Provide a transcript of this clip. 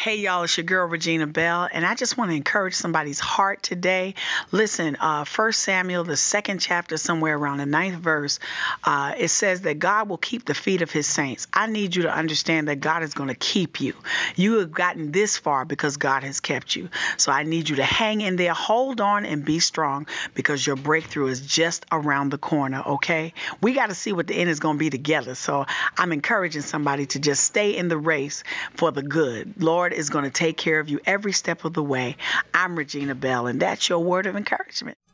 Hey, y'all, it's your girl, Regina Bell, and I just want to encourage somebody's heart today. Listen, 1 Samuel, the 2nd chapter, somewhere around the 9th verse, it says that God will keep the feet of his saints. I need you to understand that God is going to keep you. You have gotten this far because God has kept you. So I need you to hang in there, hold on, and be strong because your breakthrough is just around the corner, okay? We got to see what the end is going to be together. So I'm encouraging somebody to just stay in the race for the good. Lord is going to take care of you every step of the way. I'm Regina Bell, and that's your word of encouragement.